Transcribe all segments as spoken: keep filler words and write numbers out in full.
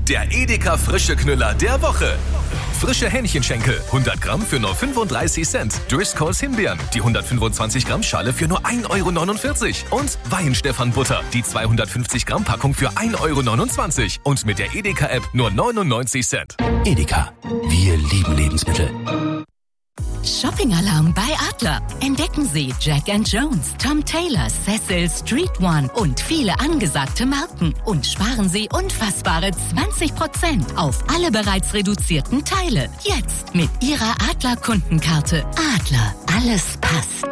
der Edeka frische Knüller der Woche. Frische Hähnchenschenkel, hundert Gramm für nur fünfunddreißig Cent. Driscolls Himbeeren, die hundertfünfundzwanzig Gramm Schale für nur ein Euro neunundvierzig. Und Weihenstephan Butter, die zweihundertfünfzig Gramm Packung für ein Euro neunundzwanzig. Und mit der Edeka-App nur neunundneunzig Cent. Edeka, wir lieben Lebensmittel. Shopping-Alarm bei Adler. Entdecken Sie Jack and Jones, Tom Taylor, Cecil, Street One und viele angesagte Marken. Und sparen Sie unfassbare zwanzig Prozent auf alle bereits reduzierten Teile. Jetzt mit Ihrer Adler-Kundenkarte. Adler, alles passt.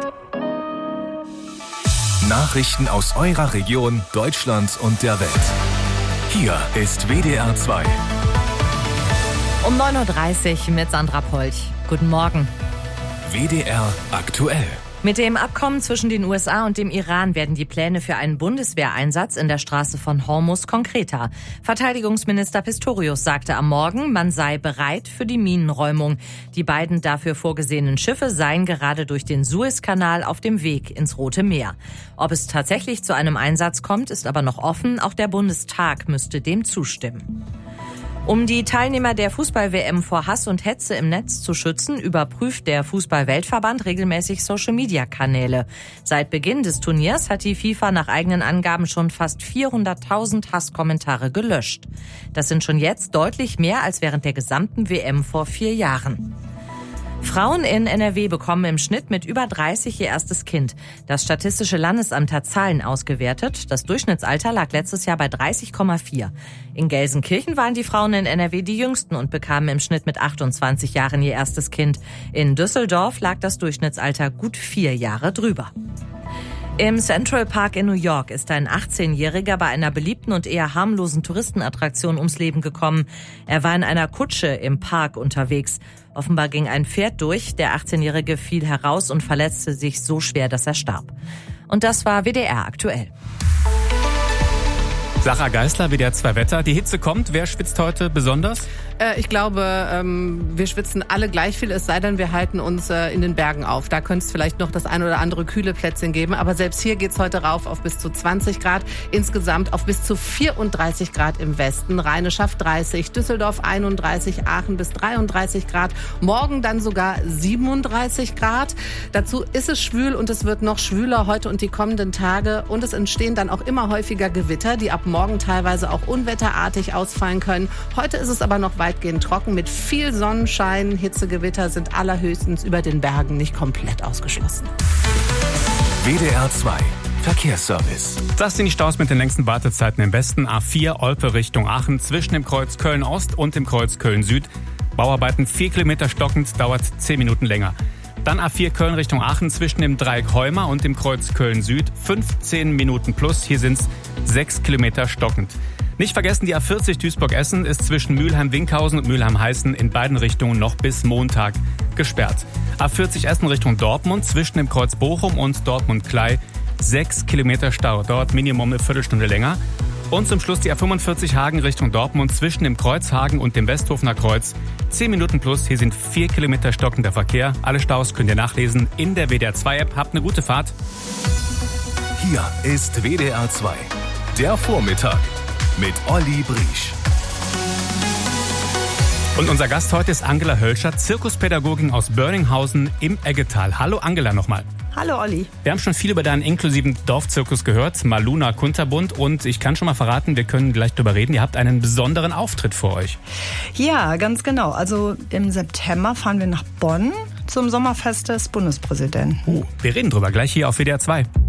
Nachrichten aus eurer Region, Deutschland und der Welt. Hier ist W D R zwei. Um neun Uhr dreißig mit Sandra Polch. Guten Morgen. W D R aktuell. Mit dem Abkommen zwischen den U S A und dem Iran werden die Pläne für einen Bundeswehreinsatz in der Straße von Hormuz konkreter. Verteidigungsminister Pistorius sagte am Morgen, man sei bereit für die Minenräumung. Die beiden dafür vorgesehenen Schiffe seien gerade durch den Suezkanal auf dem Weg ins Rote Meer. Ob es tatsächlich zu einem Einsatz kommt, ist aber noch offen. Auch der Bundestag müsste dem zustimmen. Um die Teilnehmer der Fußball-W M vor Hass und Hetze im Netz zu schützen, überprüft der Fußball-Weltverband regelmäßig Social-Media-Kanäle. Seit Beginn des Turniers hat die FIFA nach eigenen Angaben schon fast vierhunderttausend Hasskommentare gelöscht. Das sind schon jetzt deutlich mehr als während der gesamten W M vor vier Jahren. Frauen in N R W bekommen im Schnitt mit über dreißig ihr erstes Kind. Das Statistische Landesamt hat Zahlen ausgewertet. Das Durchschnittsalter lag letztes Jahr bei dreißig Komma vier. In Gelsenkirchen waren die Frauen in N R W die jüngsten und bekamen im Schnitt mit achtundzwanzig Jahren ihr erstes Kind. In Düsseldorf lag das Durchschnittsalter gut vier Jahre drüber. Im Central Park in New York ist ein achtzehnjähriger bei einer beliebten und eher harmlosen Touristenattraktion ums Leben gekommen. Er war in einer Kutsche im Park unterwegs. Offenbar ging ein Pferd durch. Der achtzehnjährige fiel heraus und verletzte sich so schwer, dass er starb. Und das war W D R aktuell. Sarah Geisler, W D R zwei Wetter. Die Hitze kommt. Wer schwitzt heute besonders? Äh, ich glaube, ähm, wir schwitzen alle gleich viel, es sei denn, wir halten uns äh, in den Bergen auf. Da könnte es vielleicht noch das ein oder andere kühle Plätzchen geben. Aber selbst hier geht's heute rauf auf bis zu zwanzig Grad. Insgesamt auf bis zu vierunddreißig Grad im Westen. Rheine schafft dreißig, Düsseldorf einunddreißig, Aachen bis dreiunddreißig Grad. Morgen dann sogar siebenunddreißig Grad. Dazu ist es schwül und es wird noch schwüler heute und die kommenden Tage. Und es entstehen dann auch immer häufiger Gewitter, die ab morgen teilweise auch unwetterartig ausfallen können. Heute ist es aber noch weitgehend trocken mit viel Sonnenschein. Hitzegewitter sind allerhöchstens über den Bergen nicht komplett ausgeschlossen. W D R zwei Verkehrsservice. Das sind die Staus mit den längsten Wartezeiten im Westen. A vier Olpe Richtung Aachen zwischen dem Kreuz Köln-Ost und dem Kreuz Köln-Süd. Bauarbeiten vier Kilometer stockend, dauert zehn Minuten länger. Dann A vier Köln Richtung Aachen zwischen dem Dreieck Heuma und dem Kreuz Köln-Süd. fünfzehn Minuten plus, hier sind es sechs Kilometer stockend. Nicht vergessen, die A vierzig Duisburg-Essen ist zwischen Mülheim-Winkhausen und Mülheim-Heißen in beiden Richtungen noch bis Montag gesperrt. A vierzig Essen Richtung Dortmund zwischen dem Kreuz Bochum und Dortmund-Klei. sechs Kilometer Stau, dauert Minimum eine Viertelstunde länger. Und zum Schluss die A fünfundvierzig Hagen Richtung Dortmund zwischen dem Kreuz Hagen und dem Westhofener Kreuz. zehn Minuten plus, hier sind vier Kilometer stockender Verkehr. Alle Staus könnt ihr nachlesen in der W D R zwei App. Habt eine gute Fahrt. Hier ist W D R zwei. Der Vormittag mit Olli Briesch. Und unser Gast heute ist Angela Hölscher, Zirkuspädagogin aus Börninghausen im Eggetal. Hallo Angela nochmal. Hallo Olli. Wir haben schon viel über deinen inklusiven Dorfzirkus gehört, Maluna Kunterbund. Und ich kann schon mal verraten, wir können gleich drüber reden. Ihr habt einen besonderen Auftritt vor euch. Ja, ganz genau. Also im September fahren wir nach Bonn zum Sommerfest des Bundespräsidenten. Oh, wir reden drüber gleich hier auf W D R zwei.